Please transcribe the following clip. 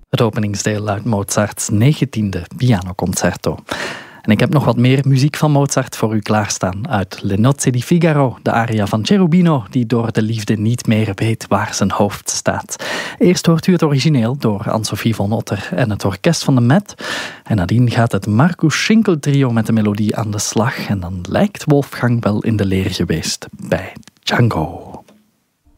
Het openingsdeel uit Mozarts 19e pianoconcerto. En ik heb nog wat meer muziek van Mozart voor u klaarstaan. Uit Le Nozze di Figaro, de aria van Cherubino, die door de liefde niet meer weet waar zijn hoofd staat. Eerst hoort u het origineel door Anne-Sophie von Otter en het orkest van de Met. En nadien gaat het Markus Schinkel trio met de melodie aan de slag. En dan lijkt Wolfgang wel in de leer geweest bij Django.